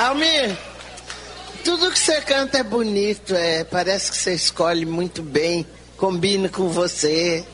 Almir, tudo que você canta é bonito, parece que você escolhe muito bem, combina com você.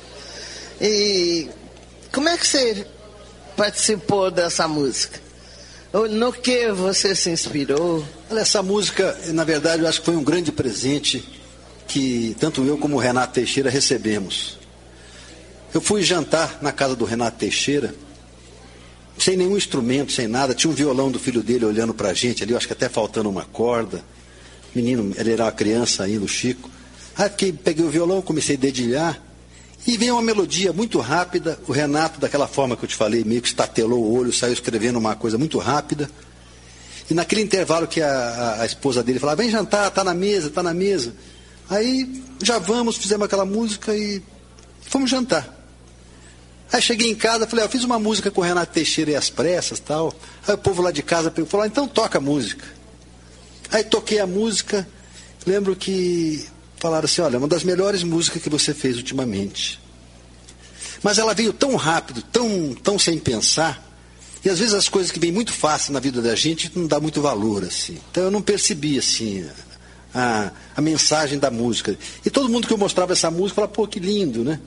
E como é que você participou dessa música? No que você se inspirou? Olha, essa música, na verdade, eu acho que foi um grande presente que tanto eu como o Renato Teixeira recebemos. Eu fui jantar na casa do Renato Teixeira, sem nenhum instrumento, sem nada. Tinha um violão do filho dele olhando pra gente ali, eu acho que até faltando uma corda. Menino, ele era uma criança ainda, o Chico. Aí peguei o violão, comecei a dedilhar. E veio uma melodia muito rápida. O Renato, daquela forma que eu te falei, meio que estatelou o olho, saiu escrevendo uma coisa muito rápida. E naquele intervalo que a esposa dele falava, vem jantar, tá na mesa, tá na mesa. Aí já vamos, fizemos aquela música e fomos jantar. Aí cheguei em casa, falei, eu fiz uma música com o Renato Teixeira e as pressas, tal. Aí o povo lá de casa falou, então toca a música. Aí toquei a música, lembro que falaram assim, olha, uma das melhores músicas que você fez ultimamente. Mas ela veio tão rápido, tão sem pensar, e às vezes as coisas que vêm muito fácil na vida da gente não dá muito valor, assim. Então eu não percebi, assim, a mensagem da música. E todo mundo que eu mostrava essa música falava, pô, que lindo, né?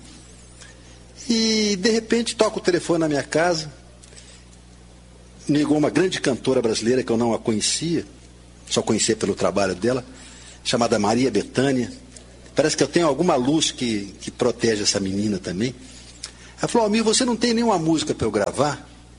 E de repente toca o telefone na minha casa, ligou uma grande cantora brasileira que eu não a conhecia, só conhecia pelo trabalho dela, chamada Maria Bethânia. Parece que eu tenho alguma luz que protege essa menina também. Ela falou, Almir, você não tem nenhuma música para eu gravar?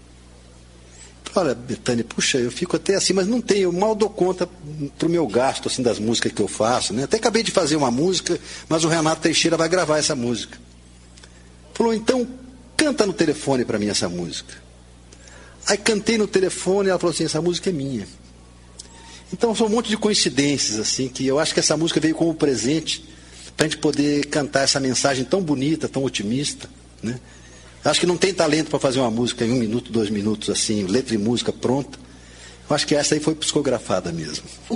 Eu falei, olha, Bethânia, puxa, eu fico até assim, mas não tenho, eu mal dou conta pro meu gasto assim, das músicas que eu faço, né? Até acabei de fazer uma música, mas o Renato Teixeira vai gravar essa música. Falou, então, canta no telefone para mim essa música. Aí cantei no telefone e ela falou assim, essa música é minha. Então, são um monte de coincidências, assim, que eu acho que essa música veio como presente para a gente poder cantar essa mensagem tão bonita, tão otimista, né? Acho que não tem talento para fazer uma música em 1 minuto, 2 minutos, assim, letra e música pronta. Eu acho que essa aí foi psicografada mesmo.